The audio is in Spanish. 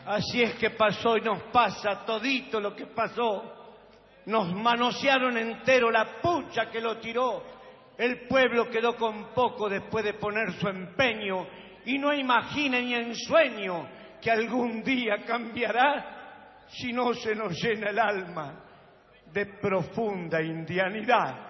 Así es que pasó y nos pasa todito lo que pasó. Nos manosearon entero la pucha que lo tiró. El pueblo quedó con poco después de poner su empeño y no imagina ni en sueño que algún día cambiará si no se nos llena el alma de profunda indianidad.